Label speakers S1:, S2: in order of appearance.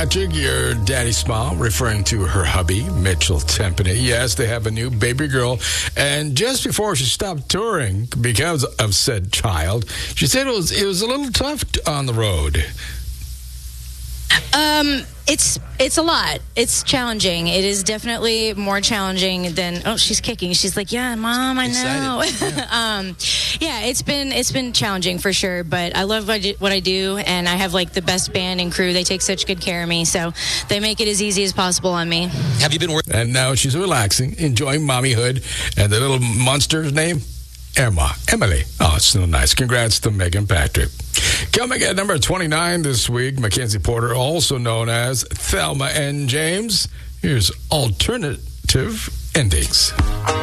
S1: Patrick, your daddy smile, referring to her hubby, Mitchell Tempany. Yes, they have a new baby girl. And just before she stopped touring because of said child, she said it was a little tough on the road.
S2: It's a lot. It's challenging. It is definitely more challenging than. Oh, she's kicking. She's like, yeah, Mom, I know. Yeah, it's been challenging for sure. But I love what I do, and I have like the best band and crew. They take such good care of me, so they make it as easy as possible on me.
S3: Have you been working?
S1: And now she's relaxing, enjoying mommyhood, and the little monster's name, Emily. Oh, it's so nice. Congrats to Megan Patrick. Coming at number 29 this week, Mackenzie Porter, also known as Thelma and James. Here's Alternative Endings.